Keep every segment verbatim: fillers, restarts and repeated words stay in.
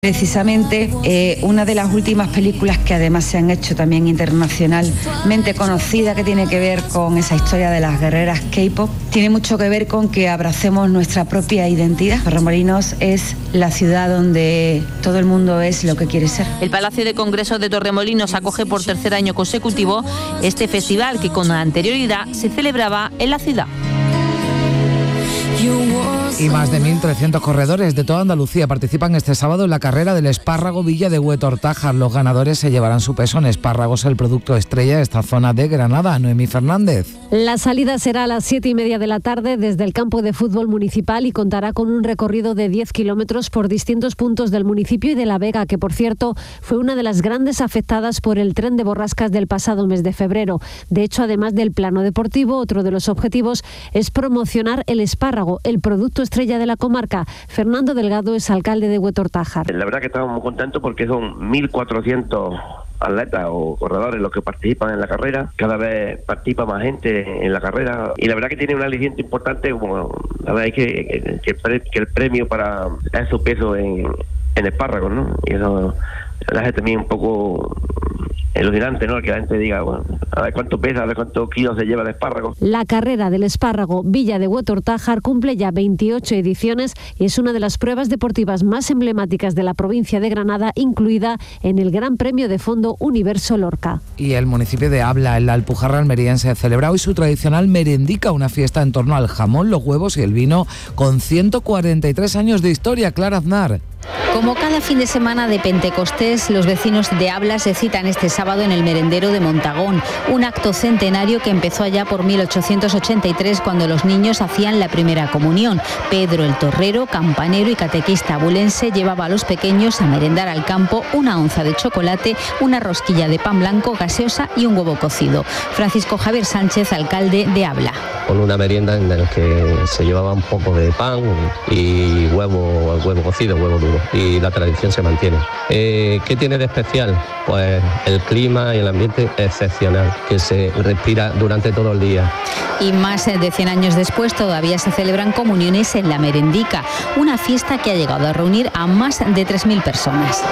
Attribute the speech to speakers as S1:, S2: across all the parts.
S1: Precisamente eh, una de las últimas películas que además se han hecho también internacionalmente conocida, que tiene que ver con esa historia de las guerreras K-pop, tiene mucho que ver con que abracemos nuestra propia identidad. Torremolinos es la ciudad donde todo el mundo es lo que quiere ser.
S2: El Palacio de Congresos de Torremolinos acoge por tercer año consecutivo este festival que con anterioridad se celebraba en la ciudad.
S3: Y más de mil trescientos corredores de toda Andalucía participan este sábado en la carrera del espárrago Villa de Huetortájar. Los ganadores se llevarán su peso en espárragos, el producto estrella de esta zona de Granada. Noemí Fernández.
S4: La salida será a las siete y media de la tarde desde el campo de fútbol municipal y contará con un recorrido de diez kilómetros por distintos puntos del municipio y de La Vega, que por cierto fue una de las grandes afectadas por el tren de borrascas del pasado mes de febrero. De hecho, además del plano deportivo, otro de los objetivos es promocionar el espárrago, el producto estrella de la comarca. Fernando Delgado es alcalde de Huetortájar.
S5: La verdad que estamos muy contentos porque son mil cuatrocientos atletas o corredores los que participan en la carrera. Cada vez participa más gente en la carrera y la verdad que tiene un aliciente importante. Como la verdad es que, que, que el premio para es su peso en, en espárragos, ¿no? Y eso la hace también un poco ilusionante, ¿no? Que la gente diga, bueno, a ver cuánto pesa, a ver cuántos kilos se lleva el espárrago.
S4: La carrera del espárrago Villa de Huetortájar cumple ya veintiocho ediciones y es una de las pruebas deportivas más emblemáticas de la provincia de Granada, incluida en el Gran Premio de Fondo Universo Lorca.
S3: Y el municipio de Abla, en la Alpujarra almeriense, celebra hoy su tradicional merendica, una fiesta en torno al jamón, los huevos y el vino, con ciento cuarenta y tres años de historia. Clara Aznar.
S6: Como cada fin de semana de Pentecostés, los vecinos de Abla se citan este sábado en el merendero de Montagón, un acto centenario que empezó allá por mil ochocientos ochenta y tres, cuando los niños hacían la primera comunión. Pedro el torrero, campanero y catequista abulense llevaba a los pequeños a merendar al campo una onza de chocolate, una rosquilla de pan blanco, gaseosa y un huevo cocido. Francisco Javier Sánchez, alcalde de Abla.
S7: Con una merienda en la que se llevaba un poco de pan y huevo, huevo cocido, huevo duro. Y la tradición se mantiene. Eh, ¿Qué tiene de especial? Pues el clima y el ambiente excepcional que se respira durante todo el día.
S6: Y más de cien años después todavía se celebran comuniones en la merendica, una fiesta que ha llegado a reunir a más de tres mil personas.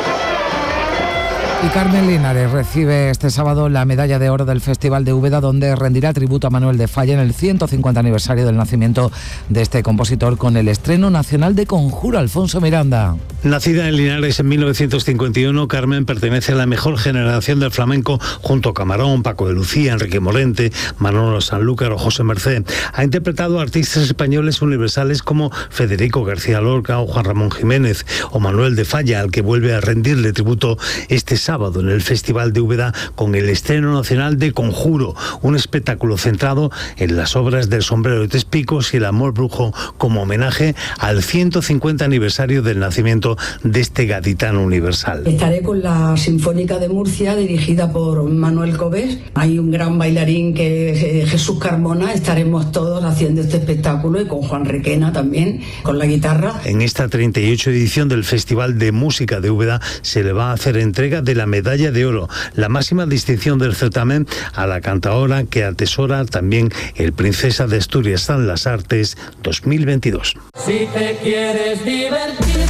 S3: Y Carmen Linares recibe este sábado la medalla de oro del Festival de Úbeda, donde rendirá tributo a Manuel de Falla en el ciento cincuenta aniversario del nacimiento de este compositor, con el estreno nacional de Conjuro. Alfonso Miranda.
S8: Nacida en Linares en mil novecientos cincuenta y uno, Carmen pertenece a la mejor generación del flamenco, junto a Camarón, Paco de Lucía, Enrique Morente, Manolo Sanlúcar o José Mercé. Ha interpretado a artistas españoles universales como Federico García Lorca o Juan Ramón Jiménez, o Manuel de Falla, al que vuelve a rendirle tributo este sábado en el Festival de Úbeda con el estreno nacional de Conjuro, un espectáculo centrado en las obras del Sombrero de Tres Picos y el Amor Brujo, como homenaje al ciento cincuenta aniversario del nacimiento de este gaditano universal.
S9: Estaré con la Sinfónica de Murcia, dirigida por Manuel Cobés. Hay un gran bailarín que es eh, Jesús Carmona. Estaremos todos haciendo este espectáculo, y con Juan Requena también, con la guitarra.
S8: En esta treinta y ocho edición del Festival de Música de Úbeda se le va a hacer entrega de la medalla de oro, la máxima distinción del certamen, a la cantaora que atesora también el Princesa de Asturias en las Artes dos mil veintidós.
S10: Si te quieres divertir.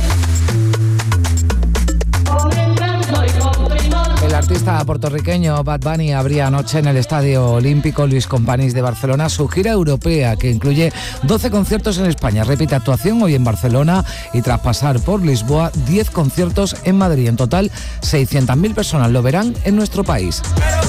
S3: El artista puertorriqueño Bad Bunny abría anoche en el Estadio Olímpico Luis Companys de Barcelona su gira europea, que incluye doce conciertos en España. Repite actuación hoy en Barcelona y, tras pasar por Lisboa, diez conciertos en Madrid. En total, seiscientas mil personas lo verán en nuestro país.